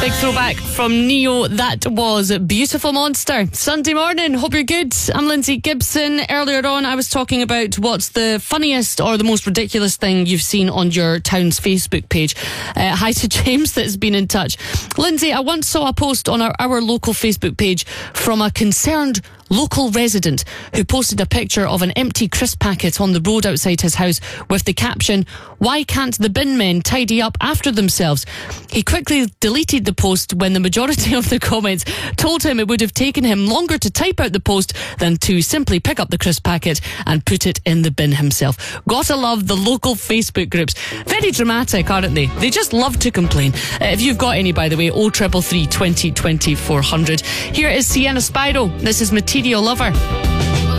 Big throwback from Neo. That was Beautiful Monster. Sunday morning, hope you're good. I'm Lindsay Gibson. Earlier on, I was talking about what's the funniest or the most ridiculous thing you've seen on your town's Facebook page. Hi to James that's been in touch. Lindsay, I once saw a post on our local Facebook page from a concerned local resident who posted a picture of an empty crisp packet on the road outside his house with the caption, "Why can't the bin men tidy up after themselves?" He quickly deleted the post when the majority of the comments told him it would have taken him longer to type out the post than to simply pick up the crisp packet and put it in the bin himself. Gotta love the local Facebook groups. Very dramatic, aren't they? They just love to complain. If you've got any, by the way, 0333 20 20 400. Here is Sienna Spyro. This is Material Lover.